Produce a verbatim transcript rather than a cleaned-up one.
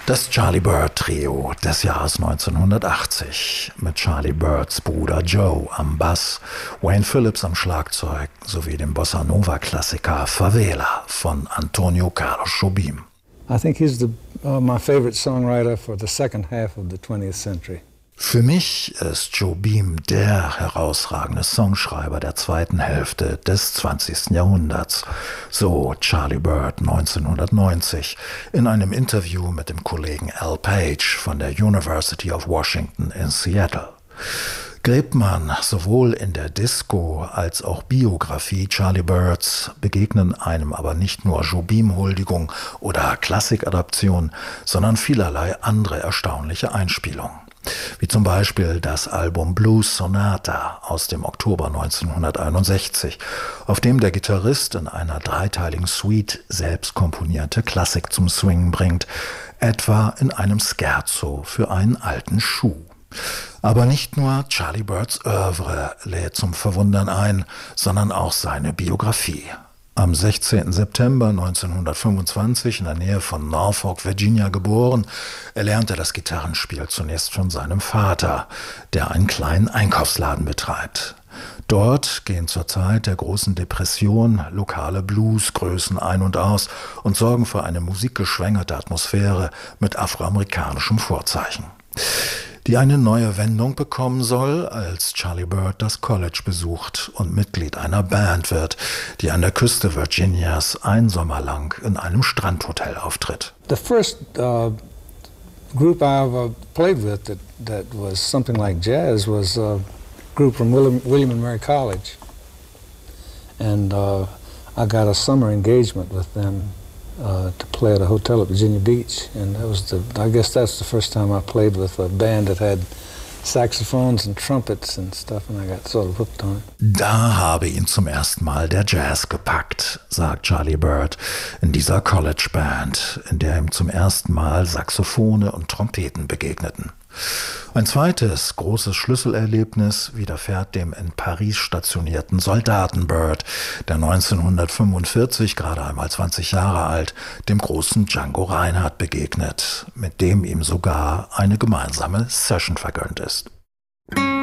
Das Charlie Byrd Trio des Jahres neunzehnhundertachtzig mit Charlie Byrds Bruder Joe am Bass, Wayne Phillips am Schlagzeug sowie dem Bossa-Nova-Klassiker Favela von Antonio Carlos Jobim. I think he's the, uh, my favorite songwriter for the second half of the twentieth century. Für mich ist Jobim der herausragende Songschreiber der zweiten Hälfte des zwanzigsten Jahrhunderts, so Charlie Byrd neunzehnhundertneunzig in einem Interview mit dem Kollegen Al Page von der University of Washington in Seattle. Gräbt man sowohl in der Disco- als auch Biografie Charlie Byrds, begegnen einem aber nicht nur Jobim-Huldigung oder Klassikadaption, sondern vielerlei andere erstaunliche Einspielungen. Wie zum Beispiel das Album Blues Sonata aus dem Oktober neunzehnhunderteinundsechzig, auf dem der Gitarrist in einer dreiteiligen Suite selbst komponierte Klassik zum Swing bringt, etwa in einem Scherzo für einen alten Schuh. Aber nicht nur Charlie Byrds Oeuvre lädt zum Verwundern ein, sondern auch seine Biografie. Am sechzehnten September neunzehnhundertfünfundzwanzig in der Nähe von Norfolk, Virginia geboren, erlernte das Gitarrenspiel zunächst von seinem Vater, der einen kleinen Einkaufsladen betreibt. Dort gehen zur Zeit der großen Depression lokale Bluesgrößen ein und aus und sorgen für eine musikgeschwängerte Atmosphäre mit afroamerikanischem Vorzeichen, die eine neue Wendung bekommen soll, als Charlie Byrd das College besucht und Mitglied einer Band wird, die an der Küste Virginias einen Sommer lang in einem Strandhotel auftritt. The first uh, group I ever played with that, that was something like jazz was a group from William, William and Mary College. And uh, I got a summer engagement with them. Uh, to play at a hotel at Virginia Beach, and that was the, I guess that's the first time I played with a band that had saxophones and trumpets and stuff, and I got sort of hooked on it. Da habe ihn zum ersten Mal der Jazz gepackt, sagt Charlie Byrd in dieser College-Band, in der ihm zum ersten Mal Saxophone und Trompeten begegneten. Ein zweites großes Schlüsselerlebnis widerfährt dem in Paris stationierten Soldaten Byrd, der neunzehnhundertfünfundvierzig, gerade einmal zwanzig Jahre alt, dem großen Django Reinhardt begegnet, mit dem ihm sogar eine gemeinsame Session vergönnt ist.